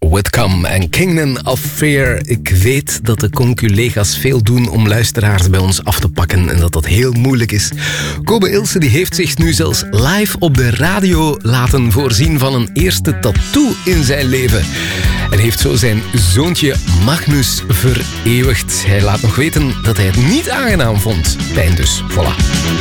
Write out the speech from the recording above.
Whitcomb en Kingdom of Fear. Ik weet dat de conculega's veel doen om luisteraars bij ons af te pakken en dat dat heel moeilijk is. Kobe Ilse die heeft zich nu zelfs live op de radio laten voorzien van een eerste tattoo in zijn leven. En heeft zo zijn zoontje Magnus vereeuwigd. Hij laat nog weten dat hij het niet aangenaam vond. Pijn dus, voilà.